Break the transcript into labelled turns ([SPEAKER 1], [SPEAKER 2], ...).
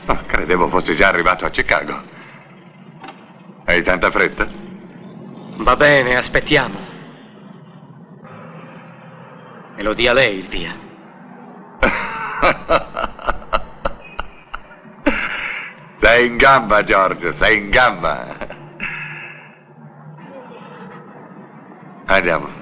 [SPEAKER 1] Oh, credevo fossi già arrivato a Chicago. Hai tanta fretta?
[SPEAKER 2] Va bene, aspettiamo. Me lo dia lei il via.
[SPEAKER 1] Sei in gamba, Giorgio, sei in gamba. Andiamo.